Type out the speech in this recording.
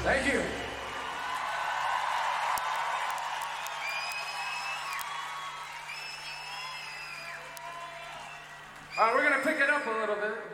Thank you. All right, we're going to pick it up a little bit.